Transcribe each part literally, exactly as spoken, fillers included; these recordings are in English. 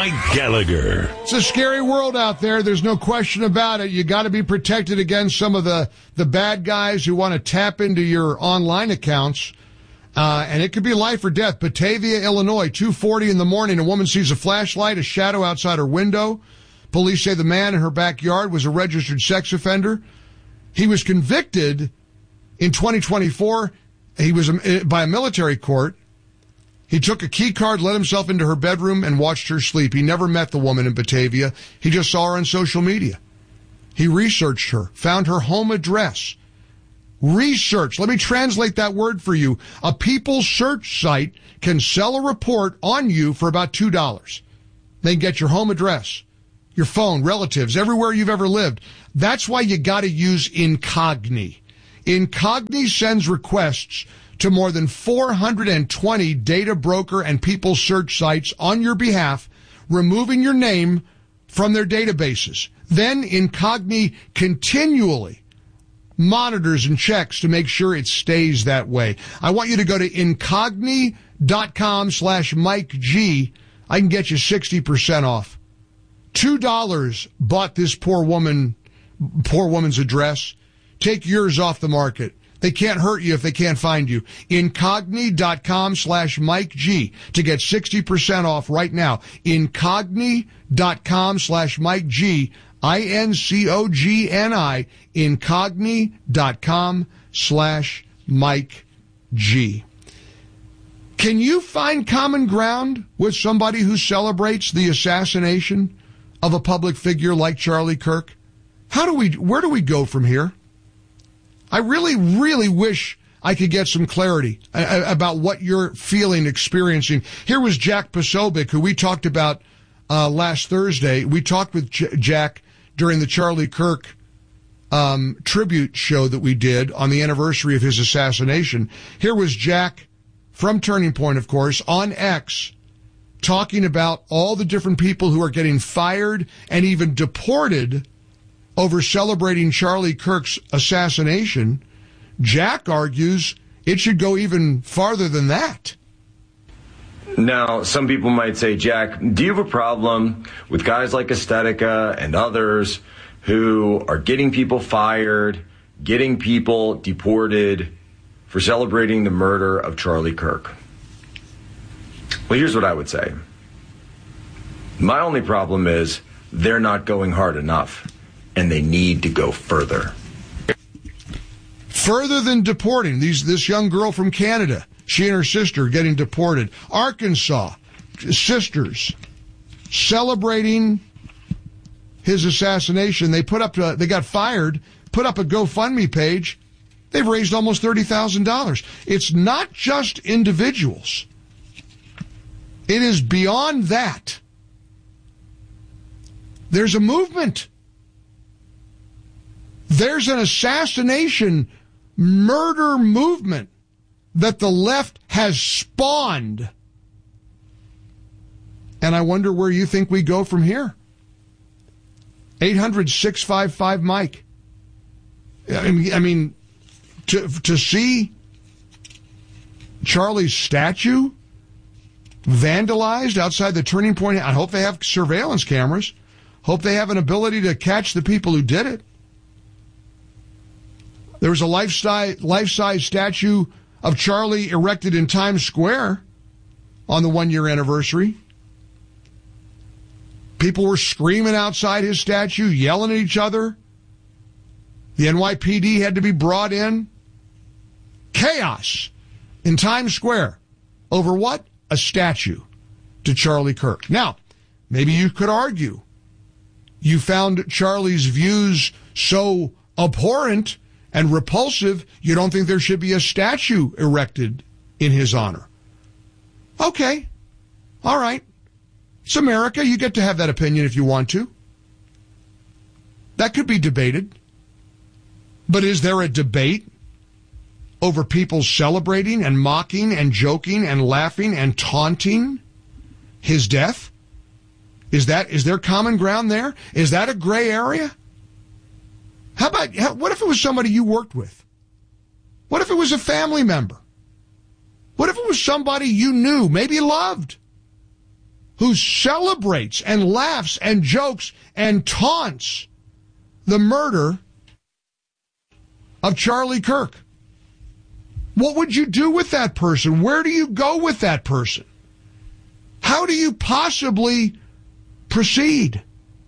Mike Gallagher. It's a scary world out there. There's no question about it. You got to be protected against some of the, the bad guys who want to tap into your online accounts. Uh, and it could be life or death. Batavia, Illinois, two forty in the morning. A woman sees a flashlight, a shadow outside her window. Police say the man in her backyard was a registered sex offender. He was convicted in twenty twenty-four. He was a, by a military court. He took a key card, let himself into her bedroom, and watched her sleep. He never met the woman in Batavia. He just saw her on social media. He researched her, found her home address. Research. Let me translate that word for you. A People search site can sell a report on you for about two dollars. They can get your home address, your phone, relatives, everywhere you've ever lived. That's why you got to use Incogni. Incogni sends requests to more than four hundred twenty data broker and people search sites on your behalf, removing your name from their databases. Then Incogni continually monitors and checks to make sure it stays that way. I want you to go to incogni.com slash Mike G. I can get you sixty percent off. Two dollars bought this poor woman, poor woman's address. Take yours off the market. They can't hurt you if they can't find you. Incogni.com slash Mike G to get sixty percent off right now. Incogni.com slash Mike G. I N C O G N I, incogni.com slash Mike G. Can you find common ground with somebody who celebrates the assassination of a public figure like Charlie Kirk? How do we, where do we go from here? I really, really wish I could get some clarity about what you're feeling, experiencing. Here was Jack Posobiec, who we talked about uh, last Thursday. We talked with J- Jack during the Charlie Kirk um, tribute show that we did on the anniversary of his assassination. Here was Jack from Turning Point, of course, on X, talking about all the different people who are getting fired and even deported over celebrating Charlie Kirk's assassination. Jack argues it should go even farther than that. Now, some people might say, Jack, do you have a problem with guys like Estetica and others who are getting people fired, getting people deported for celebrating the murder of Charlie Kirk? Well, here's what I would say. My only problem is they're not going hard enough, and they need to go further. Further than deporting these this young girl from Canada. She and her sister getting deported. Arkansas, sisters celebrating his assassination. They put up, to, they got fired, put up a GoFundMe page. They've raised almost thirty thousand dollars. It's not just individuals. It is beyond that. There's a movement. There's an assassination murder movement that the left has spawned. And I wonder where you think we go from here. eight hundred, six five five, Mike. I mean, I mean to, to see Charlie's statue vandalized outside the Turning Point, I hope they have surveillance cameras. Hope they have an ability to catch the people who did it. There was a life-size, life-size statue of Charlie erected in Times Square on the one-year anniversary. People were screaming outside his statue, yelling at each other. The N Y P D had to be brought in. Chaos in Times Square. Over what? A statue to Charlie Kirk. Now, maybe you could argue you found Charlie's views so abhorrent and repulsive, you don't think there should be a statue erected in his honor. Okay. All right. It's America. You get to have that opinion if you want to. That could be debated. But is there a debate over people celebrating and mocking and joking and laughing and taunting his death? Is that, is there common ground there? Is that a gray area? How about, how, what if it was somebody you worked with? What if it was a family member? What if it was somebody you knew, maybe loved? who celebrates and laughs and jokes and taunts the murder of Charlie Kirk? What would you do with that person? Where do you go with that person? How do you possibly proceed?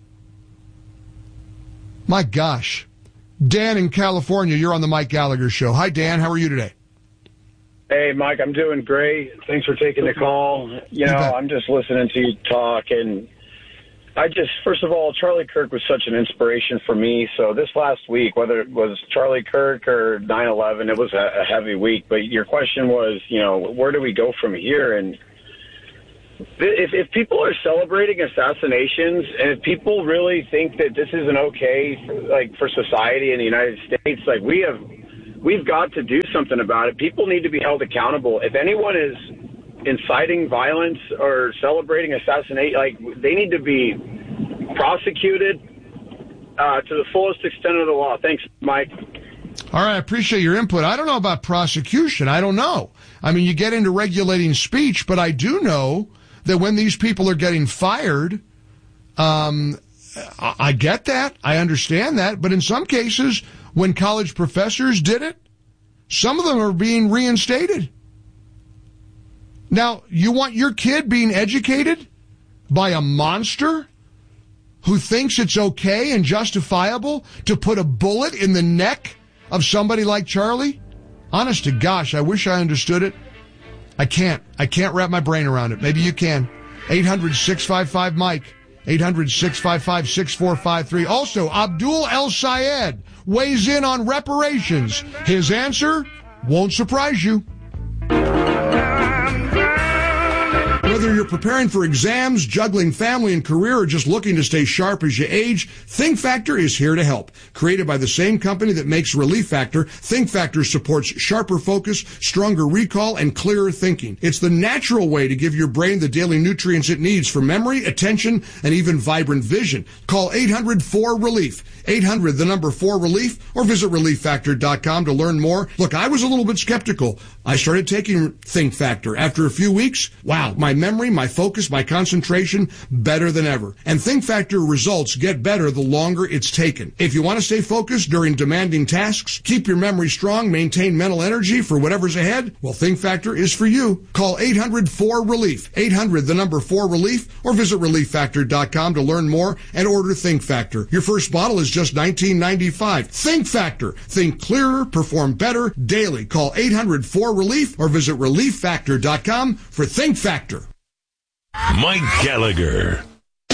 My gosh. Dan in California, you're on the Mike Gallagher Show. Hi, Dan. How are you today? Hey, Mike, I'm doing great. Thanks for taking the call. You know, I'm just listening to you talk, and I just, first of all, Charlie Kirk was such an inspiration for me. So this last week, whether it was Charlie Kirk or nine eleven, it was a, a heavy week. But your question was, you know, where do we go from here? And if, if people are celebrating assassinations, and if people really think that this isn't okay, like for society in the United States, like we have, we've got to do something about it. People need to be held accountable. If anyone is inciting violence or celebrating assassination, like they need to be prosecuted uh, to the fullest extent of the law. Thanks, Mike. All right, I appreciate your input. I don't know about prosecution. I don't know. I mean, you get into regulating speech, but I do know that when these people are getting fired, um, I, I get that. I understand that. But in some cases, when college professors did it, some of them are being reinstated. Now, you want your kid being educated by a monster who thinks it's okay and justifiable to put a bullet in the neck of somebody like Charlie? Honest to gosh, I wish I understood it. I can't. I can't wrap my brain around it. Maybe you can. eight hundred, six five five, Mike. eight hundred, six five five, six four five three. Also, Abdul El Sayed weighs in on reparations. His answer won't surprise you. Whether you're preparing for exams, juggling family and career, or just looking to stay sharp as you age, Think Factor is here to help. Created by the same company that makes Relief Factor, Think Factor supports sharper focus, stronger recall, and clearer thinking. It's the natural way to give your brain the daily nutrients it needs for memory, attention, and even vibrant vision. Call eight hundred four relief. eight hundred, the number four relief, or visit relief factor dot com to learn more. Look, I was a little bit skeptical. I started taking Think Factor. After a few weeks, wow, my memory, my focus, my concentration, better than ever. And Think Factor results get better the longer it's taken. If you want to stay focused during demanding tasks, keep your memory strong, maintain mental energy for whatever's ahead, well, Think Factor is for you. Call eight hundred four relief. eight hundred, the number four relief, or visit relief factor dot com to learn more and order Think Factor. Your first bottle is just nineteen ninety-five. Think Factor. Think clearer, perform better daily. Call eight hundred four relief or visit relief factor dot com for Think Factor. Mike Gallagher.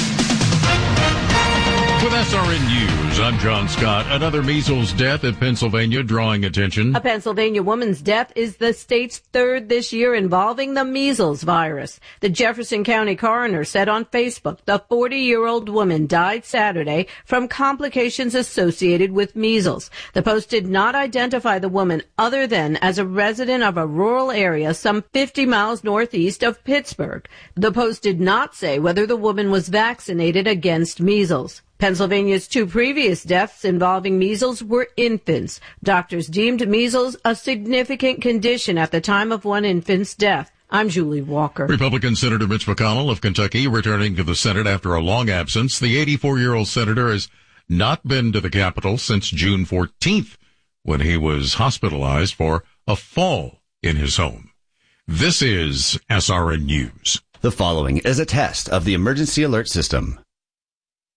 With S R N News, I'm John Scott. Another measles death in Pennsylvania drawing attention. A Pennsylvania woman's death is the state's third this year involving the measles virus. The Jefferson County coroner said on Facebook the forty-year-old woman died Saturday from complications associated with measles. The post did not identify the woman other than as a resident of a rural area some fifty miles northeast of Pittsburgh. The post did not say whether the woman was vaccinated against measles. Pennsylvania's two previous deaths involving measles were infants. Doctors deemed measles a significant condition at the time of one infant's death. I'm Julie Walker. Republican Senator Mitch McConnell of Kentucky returning to the Senate after a long absence. The eighty-four-year-old senator has not been to the Capitol since June fourteenth, when he was hospitalized for a fall in his home. This is S R N News. The following is a test of the emergency alert system.